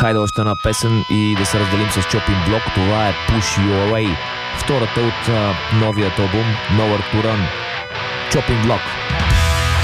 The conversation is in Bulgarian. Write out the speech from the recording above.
Хайде още една песен и да се разделим с Chopping Block. Това е Push You Away, втората от новият албум Nowhere to Run. Chopping Block.